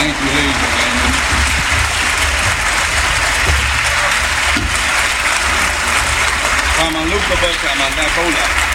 Thank you, ladies and gentlemen. Kan man lupa på kammaren, där kolla.